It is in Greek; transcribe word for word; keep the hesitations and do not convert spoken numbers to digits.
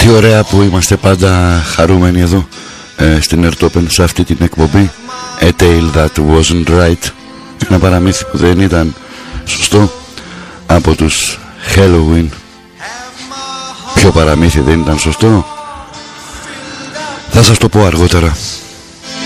Τι ωραία που είμαστε πάντα χαρούμενοι εδώ ε, στην Airtopen, σε αυτή την εκπομπή. A Tale That Wasn't Right. Ένα παραμύθι που δεν ήταν σωστό από τους Halloween. Ποιο παραμύθι δεν ήταν σωστό? Θα σας το πω αργότερα.